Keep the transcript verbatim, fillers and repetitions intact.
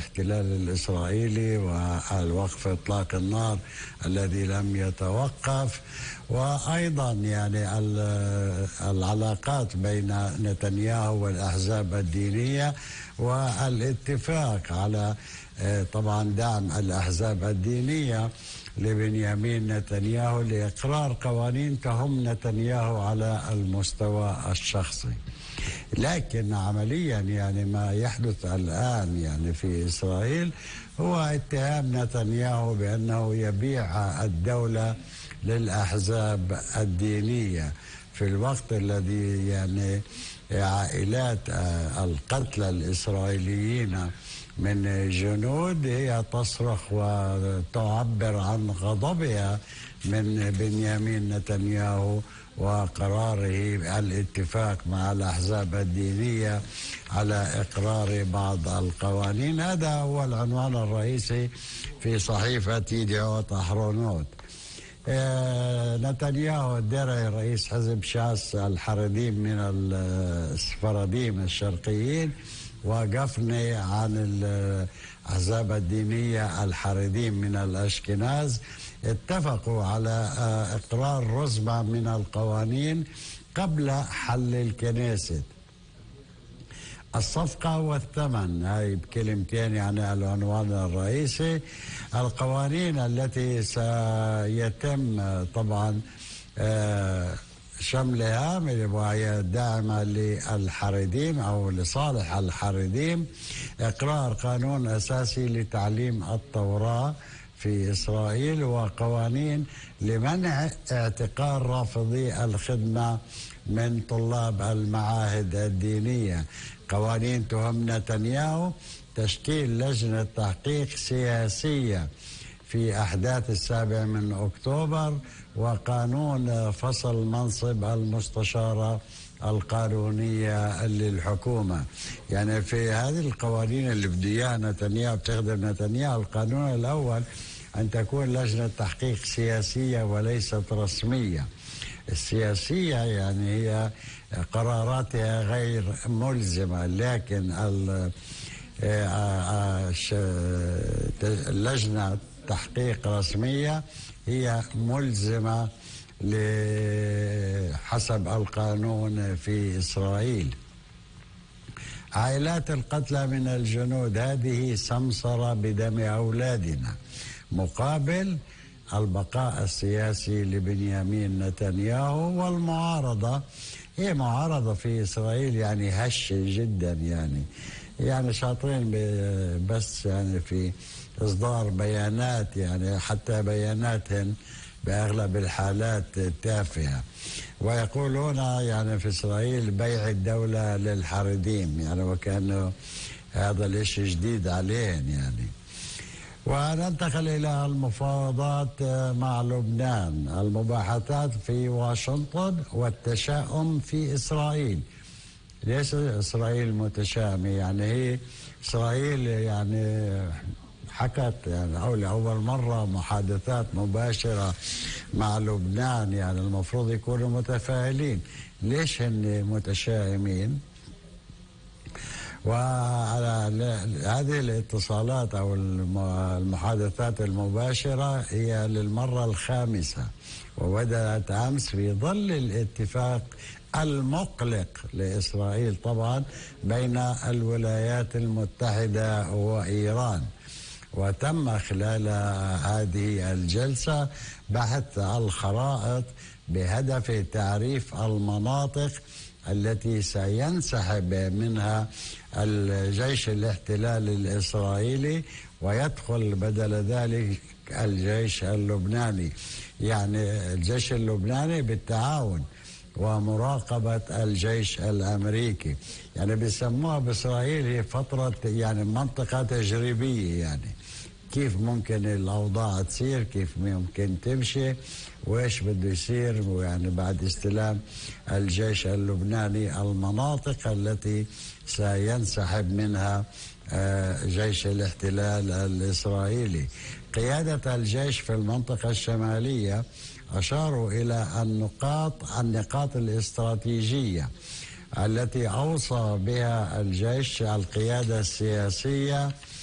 الاحتلال الإسرائيلي والوقف إطلاق النار الذي لم يتوقف، وأيضا يعني العلاقات بين نتنياهو والأحزاب الدينية والاتفاق على طبعا دعم الأحزاب الدينية لبنيامين نتنياهو لإقرار قوانين تهم نتنياهو على المستوى الشخصي. لكن عمليا يعني ما يحدث الآن يعني في إسرائيل هو اتهام نتنياهو بأنه يبيع الدولة للأحزاب الدينية في الوقت الذي يعني عائلات القتلى الإسرائيليين من جنود هي تصرخ وتعبر عن غضبها من بنيامين نتنياهو وقراره الاتفاق مع الأحزاب الدينية على إقرار بعض القوانين. هذا هو العنوان الرئيسي في صحيفة يدعوت أحرونوت. آه نتنياهو الدرعي رئيس حزب شاس الحريديم من السفرديم الشرقيين وقفني عن الأحزاب الدينية الحريديم من الأشكناز اتفقوا على إقرار رزمة من القوانين قبل حل الكنيست. الصفقة والثمن هاي بكلمتين يعني العنوان الرئيسي. القوانين التي سيتم طبعا شملها وهي داعمة للحريديم أو لصالح الحريديم: إقرار قانون أساسي لتعليم التوراة في إسرائيل، وقوانين لمنع اعتقال رافضي الخدمة من طلاب المعاهد الدينية. قوانين تهم نتنياهو: تشكيل لجنة تحقيق سياسية في أحداث السابع من أكتوبر، وقانون فصل منصب المستشارة القانونية للحكومة. يعني في هذه القوانين اللي بديها نتنياهو بتخدم نتنياهو، القانون الأول أن تكون لجنة تحقيق سياسية وليست رسمية. السياسية يعني هي قراراتها غير ملزمة، لكن اللجنة تحقيق رسمية هي ملزمة حسب القانون في إسرائيل. عائلات القتلى من الجنود: هذه سمسرة بدم أولادنا مقابل البقاء السياسي لبنيامين نتنياهو. والمعارضة هي معارضة في إسرائيل يعني هشة جدا، يعني يعني شاطرين بس يعني في إصدار بيانات، يعني حتى بياناتهم بأغلب الحالات تافهة. ويقولون يعني في إسرائيل بيع الدولة للحريديم، يعني وكأنه هذا الإشي جديد عليهم يعني. وننتقل إلى المفاوضات مع لبنان. المباحثات في واشنطن والتشاؤم في إسرائيل. ليس إسرائيل متشائمة، يعني هي إسرائيل يعني حكت يعني أو لأول مرة محادثات مباشرة مع لبنان، يعني المفروض يكونوا متفائلين. ليش هن متشائمين؟ وعلى هذه الاتصالات أو المحادثات المباشرة هي للمرة الخامسة، وبدأت أمس في ظل الاتفاق المقلق لإسرائيل طبعا بين الولايات المتحدة وإيران. وتم خلال هذه الجلسة بحث الخرائط بهدف تعريف المناطق التي سينسحب منها الجيش الاحتلال الإسرائيلي ويدخل بدل ذلك الجيش اللبناني. يعني الجيش اللبناني بالتعاون ومراقبة الجيش الأمريكي. يعني بيسموها بإسرائيل هي فترة يعني منطقة تجريبية، يعني كيف ممكن الأوضاع تصير، كيف ممكن تمشي، وإيش بده يصير يعني بعد استلام الجيش اللبناني المناطق التي سينسحب منها جيش الاحتلال الإسرائيلي. قيادة الجيش في المنطقة الشمالية أشاروا إلى النقاط النقاط الاستراتيجية التي أوصى بها الجيش القيادة السياسية